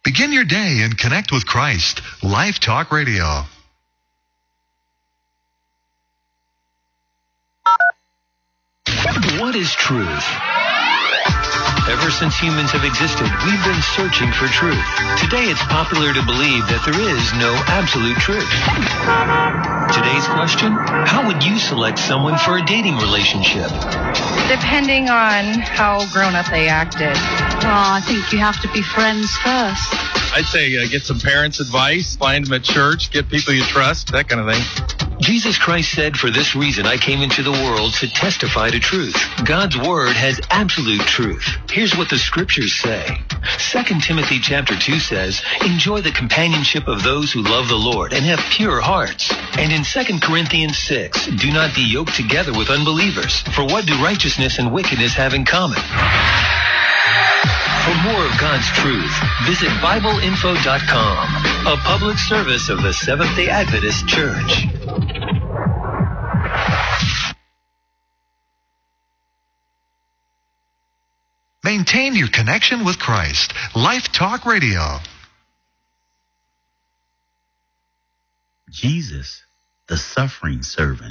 Begin your day and connect with Christ. Life Talk Radio. What is truth? Ever since humans have existed, we've been searching for truth. Today, it's popular to believe that there is no absolute truth. Today's question, how would you select someone for a dating relationship? Depending on how grown up they acted. Well, I think you have to be friends first. I'd say get some parents' advice, find them at church, get people you trust, that kind of thing. Jesus Christ said, "For this reason I came into the world to testify to truth." God's word has absolute truth. Here's what the scriptures say. 2 Timothy chapter 2 says, "Enjoy the companionship of those who love the Lord and have pure hearts." And in 2 Corinthians 6, "Do not be yoked together with unbelievers. For what do righteousness and wickedness have in common?" For more of God's truth, visit BibleInfo.com, a public service of the Seventh-day Adventist Church. Maintain your connection with Christ. Life Talk Radio. Jesus, the suffering servant.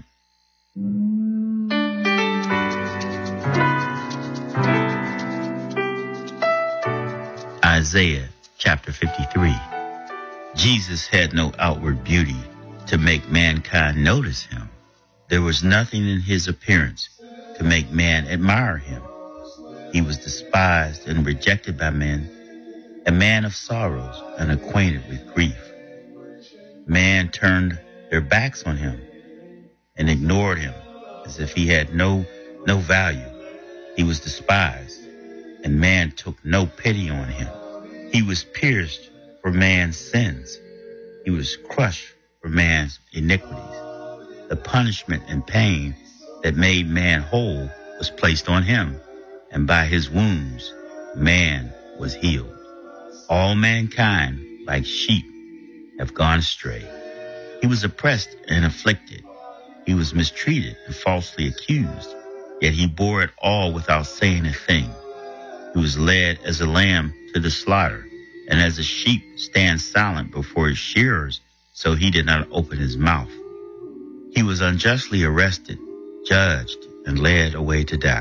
Isaiah chapter 53. Jesus had no outward beauty to make mankind notice him. There was nothing in his appearance to make man admire him. He was despised and rejected by men, a man of sorrows and acquainted with grief. Man turned their backs on him and ignored him as if he had no value. He was despised, and man took no pity on him. He was pierced for man's sins. He was crushed for man's iniquities. The punishment and pain that made man whole was placed on him, and by his wounds man was healed. All mankind, like sheep, have gone astray. He was oppressed and afflicted. He was mistreated and falsely accused, yet he bore it all without saying a thing. He was led as a lamb to the slaughter, and as a sheep stands silent before his shearers, so he did not open his mouth. He was unjustly arrested, judged, and led away to die.